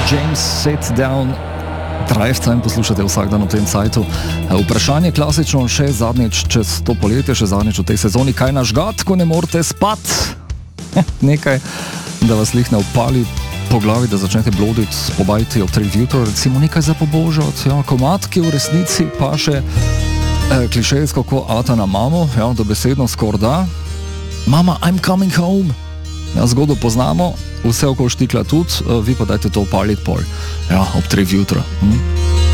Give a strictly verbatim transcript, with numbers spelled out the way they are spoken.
James Sit Down. Drive Time poslušate vsak dan v tem sajtu. Vprašanje klasično, še zadnjič čez to poletje, še zadnjič v tej sezoni, kaj naš gad, ko ne morete spat? Nekaj, da vas lihne upali po glavi, da začnete bloditi, pobajati ob treh jutro, recimo nekaj za pobožati, ja, komad, ki v resnici pa še eh, klišejsko, ko ata na mamo, ja, dobesedno skor da. Mama, I'm coming home. Ja, zgodo poznamo, vse okoli štikla tudi, vi pa dajte to upaliti pol. Ja, ob treh jutro. Hm?